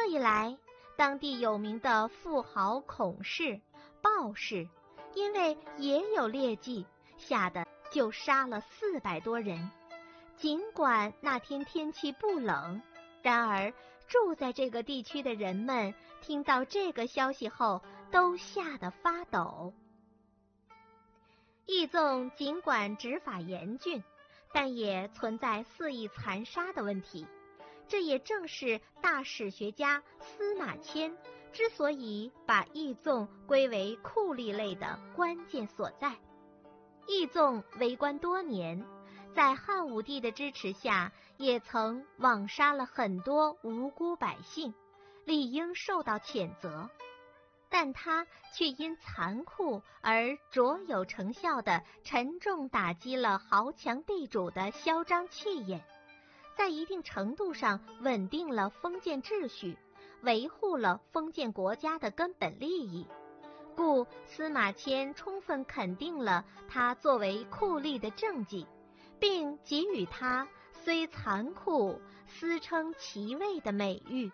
一来，当地有名的富豪孔氏、鲍氏，因为也有劣迹，吓得就杀了400多人。尽管那天天气不冷，然而住在这个地区的人们听到这个消息后，都吓得发抖。义纵尽管执法严峻，但也存在肆意残杀的问题。这也正是大史学家司马迁之所以把义纵归为酷吏类的关键所在。义纵为官多年，在汉武帝的支持下，也曾枉杀了很多无辜百姓，理应受到谴责。但他却因残酷而卓有成效地沉重打击了豪强地主的嚣张气焰，在一定程度上稳定了封建秩序，维护了封建国家的根本利益。故司马迁充分肯定了他作为酷吏的政绩，并给予他虽残酷斯称其位的美誉。